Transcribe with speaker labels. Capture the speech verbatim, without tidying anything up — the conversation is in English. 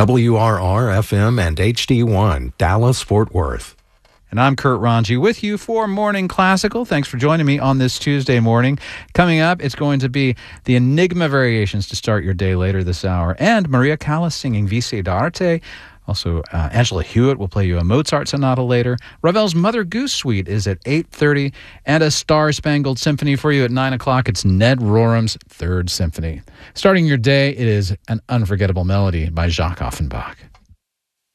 Speaker 1: W R R F M and H D one, Dallas, Fort Worth.
Speaker 2: And I'm Kurt Ranji with you for Morning Classical. Thanks for joining me on this Tuesday morning. Coming up, it's going to be the Enigma Variations to start your day later this hour, and Maria Callas singing Vice d'Arte. Also, uh, Angela Hewitt will play you a Mozart sonata later. Ravel's Mother Goose Suite is at eight thirty, and a Star-Spangled Symphony for you at nine o'clock. It's Ned Rorem's Third Symphony. Starting your day, it is An Unforgettable Melody by Jacques Offenbach.